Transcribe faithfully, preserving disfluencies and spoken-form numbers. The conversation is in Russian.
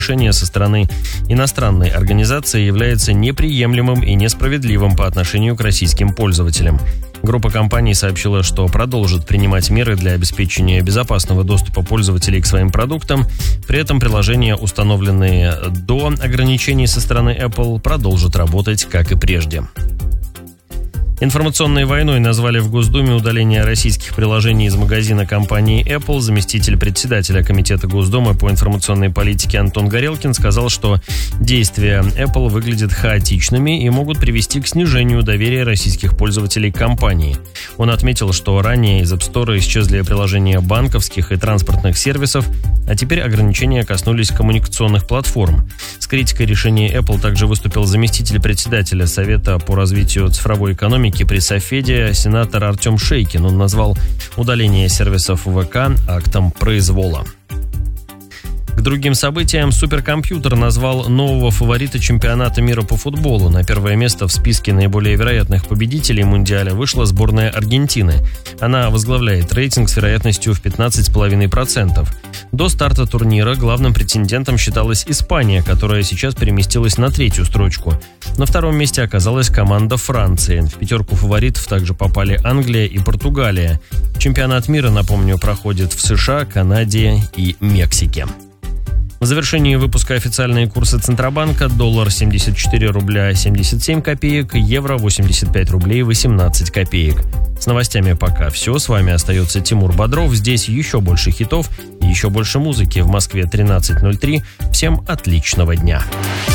решение со стороны иностранной организации является неприемлемым и несправедливым по отношению к российским пользователям. Группа компаний сообщила, что продолжит принимать меры для обеспечения безопасного доступа пользователей к своим продуктам. При этом приложения, установленные до ограничений со стороны Apple, продолжат работать, как и прежде. Информационной войной назвали в Госдуме удаление российских приложений из магазина компании Apple. Заместитель председателя Комитета Госдумы по информационной политике Антон Горелкин сказал, что действия Apple выглядят хаотичными и могут привести к снижению доверия российских пользователей к компании. Он отметил, что ранее из App Store исчезли приложения банковских и транспортных сервисов, а теперь ограничения коснулись коммуникационных платформ. С критикой решения Apple также выступил заместитель председателя Совета по развитию цифровой экономики при Софеде, сенатор Артем Шейкин. Он назвал удаление сервисов ВК актом произвола. К другим событиям суперкомпьютер назвал нового фаворита чемпионата мира по футболу. На первое место в списке наиболее вероятных победителей Мундиаля вышла сборная Аргентины. Она возглавляет рейтинг с вероятностью в пятнадцать целых пять десятых процента. До старта турнира главным претендентом считалась Испания, которая сейчас переместилась на третью строчку. На втором месте оказалась команда Франции. В пятерку фаворитов также попали Англия и Португалия. Чемпионат мира, напомню, проходит в США, Канаде и Мексике. В завершении выпуска официальные курсы Центробанка: доллар семьдесят четыре рубля семьдесят семь копеек, евро восемьдесят пять рублей восемнадцать копеек. С новостями пока все. С вами остается Тимур Бодров. Здесь еще больше хитов и еще больше музыки. В Москве тринадцать ноль три. Всем отличного дня.